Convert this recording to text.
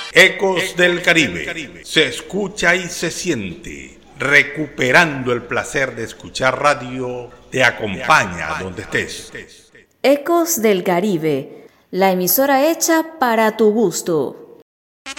Ecos del Caribe. Se escucha y se siente. Recuperando el placer de escuchar radio, te acompaña donde estés. Ecos del Caribe, la emisora hecha para tu gusto.